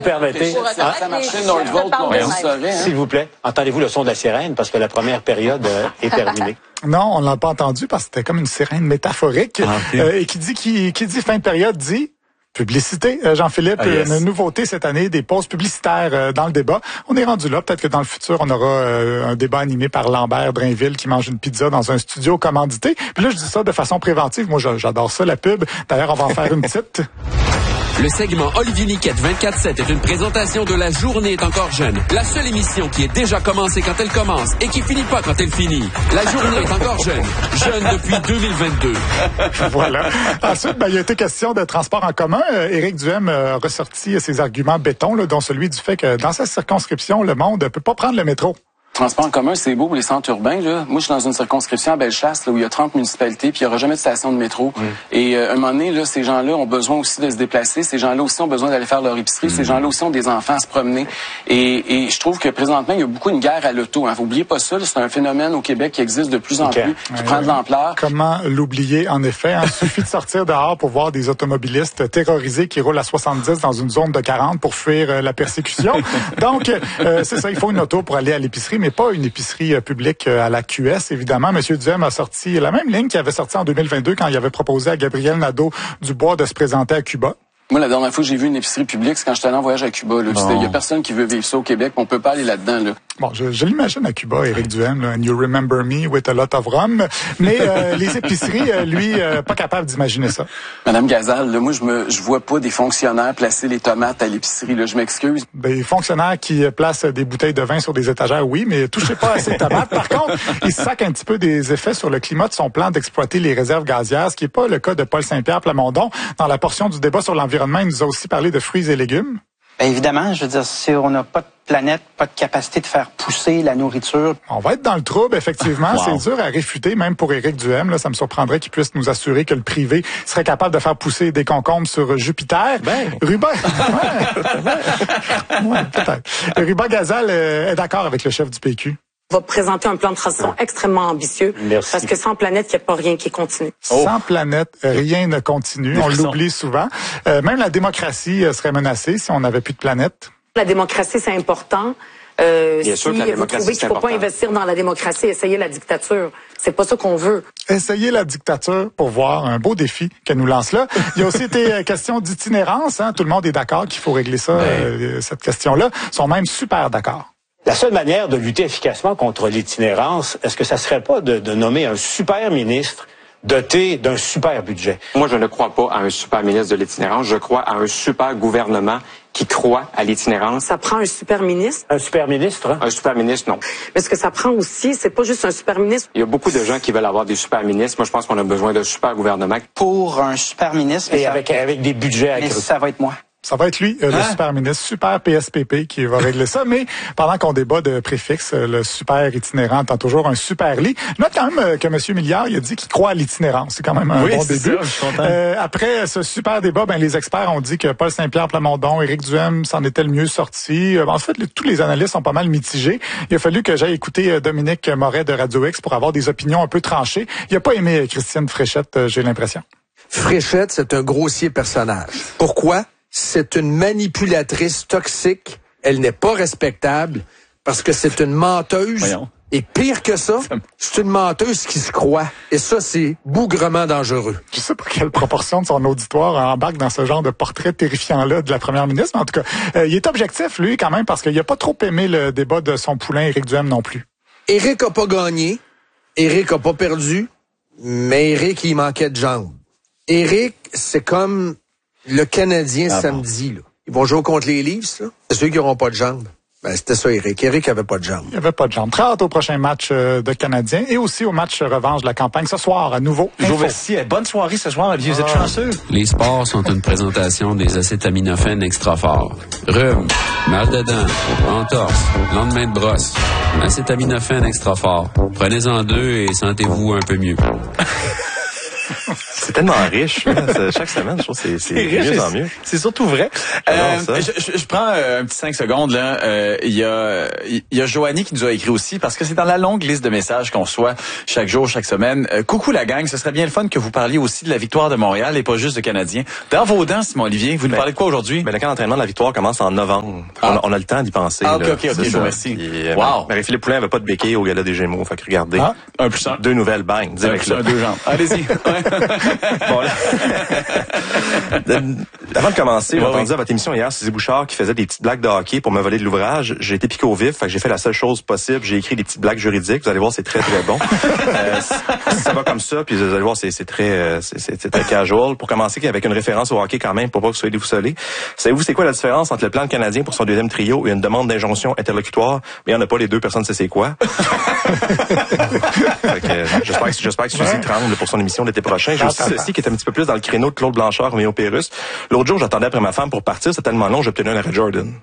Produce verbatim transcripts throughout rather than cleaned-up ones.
Permettez, ah, ça marchait Nordvolt, on le saurait. S'il vous plaît, entendez-vous le son de la sirène parce que la première période euh, est terminée. Non, on l'a pas entendu parce que c'était comme une sirène métaphorique. Ah, okay. euh, et qui dit qui, qui dit fin de période dit publicité. Euh, Jean-Philippe, ah, yes. Une nouveauté cette année, des pauses publicitaires euh, dans le débat. On est rendu là. Peut-être que dans le futur, on aura euh, un débat animé par Lambert Drainville qui mange une pizza dans un studio commandité. Puis là, je dis ça de façon préventive. Moi, j'adore ça, la pub. D'ailleurs, on va en faire une petite. Le segment Olivier Niquette vingt-quatre sept est une présentation de La Journée est encore jeune. La seule émission qui est déjà commencée quand elle commence et qui finit pas quand elle finit. La Journée est encore jeune. Jeune depuis deux mille vingt-deux. Voilà. Ensuite, ben, il a été question de transport en commun. Euh, Éric Duhem a ressorti ses arguments béton, là, dont celui du fait que dans sa circonscription, le monde ne peut pas prendre le métro. Transport en commun, c'est beau pour les centres urbains. Là. Moi, je suis dans une circonscription à Bellechasse là, où il y a trente municipalités, puis il n'y aura jamais de station de métro. Mm. Et euh, à un moment donné, là, ces gens-là ont besoin aussi de se déplacer. Ces gens-là aussi ont besoin d'aller faire leur épicerie. Mm. Ces gens-là aussi ont des enfants à se promener. Et, et je trouve que présentement, il y a beaucoup une guerre à l'auto. Hein. Faut oubliez pas ça. C'est un phénomène au Québec qui existe de plus en okay. plus, qui ouais, prend ouais. de l'ampleur. Comment l'oublier, en effet? Il suffit de sortir dehors pour voir des automobilistes terrorisés qui roulent à soixante-dix dans une zone de quarante pour fuir euh, la persécution. Donc, euh, c'est ça. Il faut une auto pour aller à l'épicerie, mais pas une épicerie public à la Q S, évidemment. Monsieur Duhem a sorti la même ligne qu'il avait sorti en deux mille vingt-deux quand il avait proposé à Gabriel Nadeau-Dubois de se présenter à Cuba. Moi, la dernière fois que j'ai vu une épicerie publique, c'est quand j'étais allé en voyage à Cuba. Il bon. y a personne qui veut vivre ça au Québec, on peut pas aller là-dedans. Là. Bon, je, je l'imagine à Cuba, Éric Duhem, là, and you remember me with a lot of rum. Mais euh, les épiceries, euh, lui, euh, pas capable d'imaginer ça. Madame Gazal, là, moi, je me, je vois pas des fonctionnaires placer les tomates à l'épicerie. Là, je m'excuse. Des fonctionnaires qui placent des bouteilles de vin sur des étagères, oui, mais touchez pas à ces tomates. Par contre, il se sac un petit peu des effets sur le climat de son plan d'exploiter les réserves gazières, ce qui est pas le cas de Paul Saint-Pierre Plamondon. Dans la portion du débat sur l'environnement, il nous a aussi parlé de fruits et légumes. Bien évidemment, je veux dire, si on n'a pas de planète, pas de capacité de faire pousser la nourriture. On va être dans le trouble, effectivement. Wow. C'est dur à réfuter, même pour Éric Duhem. Là, ça me surprendrait qu'il puisse nous assurer que le privé serait capable de faire pousser des concombres sur Jupiter. Ben. Ruben, ouais, ouais, peut-être. Ruben Gazal euh, est d'accord avec le chef du P Q. Va présenter un plan de transition extrêmement ambitieux. Merci. Parce que sans planète, il n'y a pas rien qui continue. Oh. Sans planète, rien ne continue. On l'oublie souvent. Euh, même la démocratie serait menacée si on n'avait plus de planète. La démocratie, c'est important. Euh, Bien si sûr que la vous démocratie, trouvez qu'il ne faut pas investir dans la démocratie, essayer la dictature. C'est pas ça qu'on veut. Essayer la dictature pour voir un beau défi qu'elle nous lance là. Il y a aussi été question d'itinérance. Hein. Tout le monde est d'accord qu'il faut régler ça, euh, cette question-là. Ils sont même super d'accord. La seule manière de lutter efficacement contre l'itinérance, est-ce que ça serait pas de, de nommer un super ministre doté d'un super budget? Moi, je ne crois pas à un super ministre de l'itinérance. Je crois à un super gouvernement qui croit à l'itinérance. Ça prend un super ministre. Un super ministre? Hein? Un super ministre, non. Mais ce que ça prend aussi, c'est pas juste un super ministre. Il y a beaucoup de gens qui veulent avoir des super ministres. Moi, je pense qu'on a besoin d'un super gouvernement. Pour un super ministre... Et avec, avec des budgets accrus. Mais ça va être moi. Ça va être lui, euh, hein? Le super ministre, super P S P P qui va régler ça. Mais pendant qu'on débat de préfixe, le super itinérant entend toujours un super lit. Note quand même que M. Milliard, il a dit qu'il croit à l'itinérance. C'est quand même un oui, bon début. Ça, je suis content. Euh, après ce super débat, ben les experts ont dit que Paul Saint-Pierre Plamondon, Éric Duhem s'en était le mieux sorti. En fait, le, tous les analystes sont pas mal mitigés. Il a fallu que j'aille écouter Dominique Moret de Radio X pour avoir des opinions un peu tranchées. Il a pas aimé Christine Fréchette, j'ai l'impression. Fréchette, c'est un grossier personnage. Pourquoi? C'est une manipulatrice toxique. Elle n'est pas respectable parce que c'est une menteuse. Voyons. Et pire que ça, c'est une menteuse qui se croit. Et ça, c'est bougrement dangereux. Je sais pas quelle proportion de son auditoire embarque dans ce genre de portrait terrifiant-là de la première ministre. Mais en tout cas, euh, il est objectif, lui, quand même, parce qu'il a pas trop aimé le débat de son poulain Éric Duhem non plus. Éric a pas gagné. Éric a pas perdu. Mais Éric, il manquait de jambes. Éric, c'est comme... le Canadien ah samedi, bon. Là. Ils vont jouer contre les Leafs, là. C'est ceux qui n'auront pas de jambes. Ben, c'était ça, Éric. Éric avait pas de jambes. Il avait pas de jambes. Très hâte au prochain match euh, de Canadiens et aussi au match revanche de la campagne ce soir, à nouveau. Merci. Bonne soirée ce soir, Olivier. Vous êtes chanceux. Les sports sont une présentation des acétaminophènes extra forts. Rhume, mal de dents, entorse, lendemain de brosse. Acétaminophène extra fort. Prenez-en deux et sentez-vous un peu mieux. C'est tellement riche. Là. Chaque semaine, je trouve que c'est, c'est, c'est riche, mieux en mieux. C'est surtout vrai. Euh, je, je, je prends euh, un petit cinq secondes. Là. Euh, il y a, il y a Joanie qui nous a écrit aussi, parce que c'est dans la longue liste de messages qu'on reçoit chaque jour, chaque semaine. Euh, coucou la gang, ce serait bien le fun que vous parliez aussi de la victoire de Montréal et pas juste de Canadiens. Dans vos dents, Simon-Olivier, vous nous ben, parlez de quoi aujourd'hui? Ben, le camp d'entraînement de la victoire commence en novembre. Ah. On, a, on a le temps d'y penser. Ah, ok, là. ok, ok, ok, merci. Puis, euh, wow. Marie-Philippe Poulin avait pas de béquille au gala des Gémeaux. Fait que regardez. Ah. Un plus un. Deux nouvelles, bang. Un plus un, deux jambes. Allez-y. Bon, là. Avant de commencer, j'ai ouais, entendu oui. à votre émission hier, Suzy Bouchard qui faisait des petites blagues de hockey pour me voler de l'ouvrage. J'ai été piqué au vif, fait que j'ai fait la seule chose possible. J'ai écrit des petites blagues juridiques. Vous allez voir, c'est très, très bon. euh, ça va comme ça, puis vous allez voir, c'est, c'est très, c'est, c'est, c'est très casual. Pour commencer, avec une référence au hockey quand même, pour pas que vous soyez déboussolés. Savez-vous, c'est quoi la différence entre le plan canadien pour son deuxième trio et une demande d'injonction interlocutoire? Mais il n'y en a pas les deux, personne ne sait c'est quoi. Fait que, j'espère que, j'espère que Suzy tremble pour son émission l'été prochain. J'ai aussi ceci qui est un petit peu plus dans le créneau de Claude Blanchard, Roméo Pérus. L'autre jour, j'attendais après ma femme pour partir. C'était tellement long, j'ai obtenu un arrêt Jordan.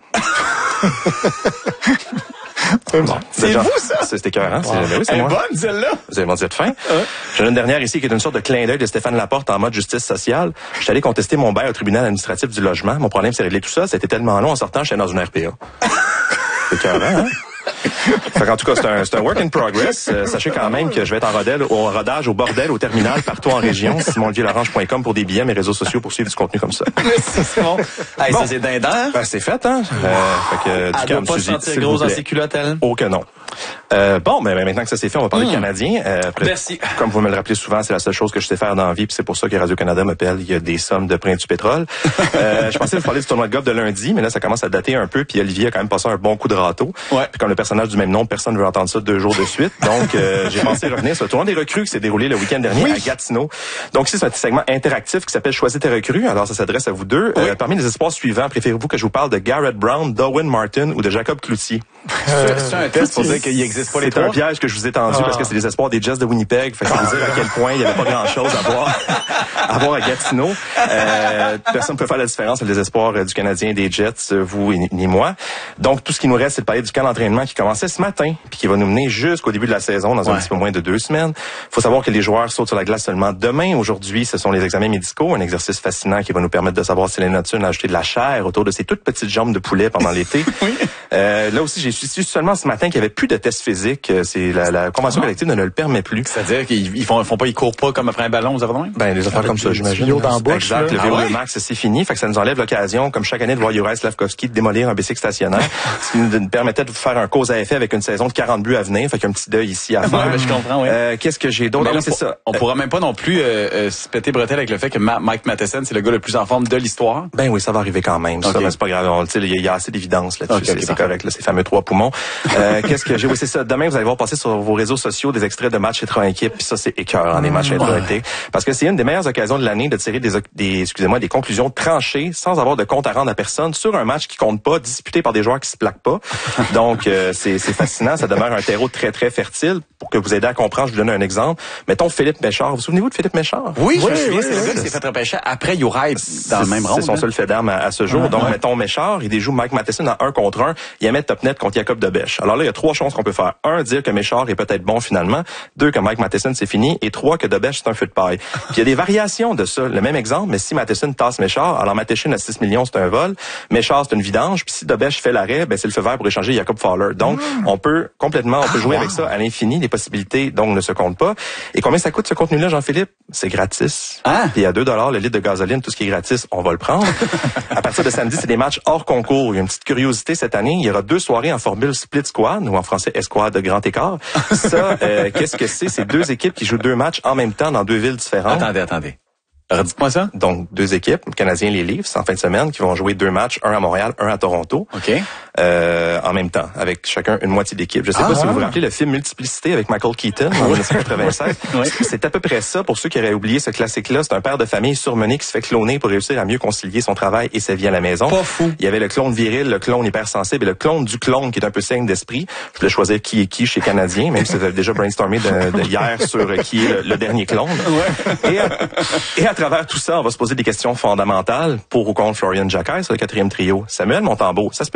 Bon, c'est vous, ça? C'était écœurant. Wow. C'est, ben oui, c'est Elle moi. Bonne, celle-là? Vous avez mon Dieu de fin. Euh. J'en ai une dernière ici qui est une sorte de clin d'œil de Stéphane Laporte en mode justice sociale. Je suis allé contester mon bail au tribunal administratif du logement. Mon problème, c'est réglé tout ça. C'était tellement long. En sortant, j'étais dans une R P A. C'est écœurant, hein? Fait en tout cas, c'est un, c'est un work in progress. Euh, sachez quand même que je vais être en rodel, au rodage, au bordel, au terminal, partout en région. simon olivier larange point com pour des billets, mes réseaux sociaux pour suivre du contenu comme ça. C'est bon. Hey, bon. Ça, c'est dindant. Ben, c'est fait, hein? Euh, fait que, du elle doit pas se sentir grosse dans ses culottes, elle? Oh que non. Euh, bon, ben, maintenant que ça c'est fait, on va parler mmh. de Canadiens. Euh, Merci. Comme vous me le rappelez souvent, c'est la seule chose que je sais faire dans la vie, puis c'est pour ça que Radio-Canada m'appelle. Il y a des sommes de prix du pétrole. euh, je pensais vous parler du tournoi de golf de lundi, mais là, ça commence à dater un peu, puis Olivier a quand même passé un bon coup de râteau. Ouais. Puis comme le personnage du même nom, personne ne veut entendre ça deux jours de suite. Donc, euh, j'ai pensé revenir sur le tournoi des recrues qui s'est déroulé le week-end dernier oui. à Gatineau. Donc, ici, c'est un petit segment interactif qui s'appelle Choisis tes recrues. Alors, ça s'adresse à vous deux. Oui. Euh, parmi les espoirs suivants, préférez-vous que je vous parle de Garrett Brown, Darwin Martin ou de Jacob Cloutier? Euh, c'est un test pour dire qu'il n'existe pas les trois. C'est un piège que je vous ai tendu ah. parce que c'est les espoirs des Jets de Winnipeg. Fait que ça veut dire à quel point il n'y avait pas grand-chose à voir à voir à Gatineau. Euh, personne ne peut faire la différence entre les espoirs euh, du Canadien et des Jets, euh, vous et ni moi. Donc, tout ce qui nous reste, c'est de parler du camp d'entraînement qui commençait ce matin puis qui va nous mener jusqu'au début de la saison dans ouais. un petit peu moins de deux semaines. Il faut savoir que les joueurs sautent sur la glace seulement demain. Aujourd'hui, ce sont les examens médicaux, un exercice fascinant qui va nous permettre de savoir si les natures ont ajouté de la chair autour de ces toutes petites jambes de poulet pendant l'été. Oui. Euh, là aussi, j'ai su seulement ce matin qu'il n'y avait plus de tests physiques. C'est la, la convention collective ne le permet plus. C'est-à-dire qu'ils ils font, ils font pas, ils courent pas comme après un ballon aux avant. Ben, des affaires comme ça, j'imagine. Exact. Le V O deux Max, c'est fini. Fait que ça nous enlève l'occasion, comme chaque année, de voir Juraj Slavkovski démolir un bicycle stationnaire. Ce qui nous permettait de faire un cause à effet avec une saison de quarante buts à venir. Fait qu'un petit deuil ici à faire. Ouais, ben, je comprends, oui. Euh, qu'est-ce que j'ai d'autre? Ah, c'est ça. On pourra même pas non plus, euh, euh, se péter bretelle avec le fait que Ma- Mike Matheson, c'est le gars le plus en forme de l'histoire. Ben oui, ça va arriver quand même. Okay. Ça, mais c'est pas grave. Il y, y a assez d'évidence là-dessus. Okay, c'est, okay, c'est correct, là, ces fameux trois poumons. euh, qu'est-ce que j'ai? Oui, c'est ça. Demain, vous allez voir passer sur vos réseaux sociaux des extraits de matchs intra-équipe. Puis ça, c'est écœurant, des matchs intra-été. Parce que c'est une des meilleures occasions de l'année de tirer des, des, excusez-moi, des conclusions tranchées sans avoir de compte à rendre à personne sur un match qui compte pas, disputé par des joueurs qui se plaquent pas. Donc, euh, c'est, c'est fascinant. Ça demeure un terreau très, très fertile. Pour que vous aider à comprendre, je vous donne un exemple. Mettons Philippe Méchard. Vous souvenez-vous de Philippe Méchard? Oui, je me souviens. C'est le gars qui s'est fait repêcher après Uri dans le même rôle. C'est son seul fait d'arme à, à ce jour. Ah, donc, ouais. mettons Méchard, il déjoue Mike Matheson en un contre un. Il y a Top net contre Jacob Debèche. Alors là, il y a trois choses qu'on peut faire. Un, dire que Méchard est peut-être bon finalement. Deux, que Mike Matheson, c'est fini. Et trois, que Debèche, c'est un feu de paille. Puis il y a des variations de ça. Le même exemple, mais si Matheson tasse Méchard, alors Matheson à six millions, c'est un vol. Méchard, c'est une vidange. Puis si Debèche fait l'arrêt, ben c'est le feu vert pour échanger Jacob Fowler. Donc, mmh. on peut complètement, on peut jouer ah, wow. avec ça à l'infini. Les possibilités, donc, ne se comptent pas. Et combien ça coûte ce contenu-là, Jean-Philippe? C'est gratis. Ah. Puis à deux dollars le litre de gasoline, tout ce qui est gratis, on va le prendre. À partir de samedi, c'est des matchs hors concours. Il y a une petite curiosité cette année. Il y aura deux soirées en formule split squad, ou en français escouade de grand écart. Ça, euh, qu'est-ce que c'est? C'est deux équipes qui jouent deux matchs en même temps dans deux villes différentes. Attendez, attendez. Redites-moi ça. Donc, deux équipes, Canadiens et les Leafs, en fin de semaine, qui vont jouer deux matchs, un à Montréal, un à Toronto. OK. Euh, en même temps, avec chacun une moitié d'équipe. Je sais ah, pas ah, si vous vous rappelez le film Multiplicité avec Michael Keaton en dix-neuf cent quatre-vingt-seize. Oui. C'est à peu près ça. Pour ceux qui auraient oublié ce classique-là, c'est un père de famille surmené qui se fait cloner pour réussir à mieux concilier son travail et sa vie à la maison. Pas fou. Il y avait le clone viril, le clone hypersensible et le clone du clone qui est un peu sain d'esprit. Je voulais choisir qui est qui chez Canadiens, même si c'était déjà brainstormé de, de hier sur qui est le, le dernier clone. Ouais. Et, à, et à travers tout ça, on va se poser des questions fondamentales pour ou contre Florian Jacquet sur le quatrième trio. Samuel Montembeault, ça se peut-tu encore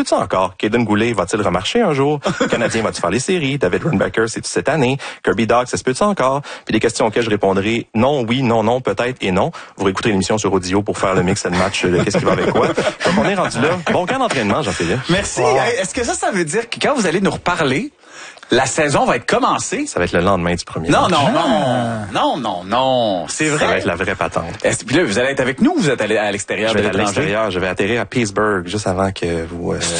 encore. Caden Goulet va-t-il remarcher un jour? Le Canadien va-tu faire les séries? David Runbecker, c'est-tu cette année? Kirby Dach, ça se peut-tu encore? Puis des questions auxquelles je répondrai non, oui, non, non, peut-être et non. Vous réécouterez l'émission sur audio pour faire le mix and match de qu'est-ce qui va avec quoi. Donc on est rendu là. Bon camp d'entraînement, Jean-Philippe. Merci. Wow. Est-ce que ça, ça veut dire que quand vous allez nous reparler, la saison va être commencée? Ça va être le lendemain du premier Non, match. non, non, non, non, non, c'est vrai. Ça va être la vraie patente. Est-ce, puis là, vous allez être avec nous ou vous êtes allé à l'extérieur je de vais l'étranger? à l'extérieur. Je vais atterrir à Pittsburgh juste avant que vous... Euh,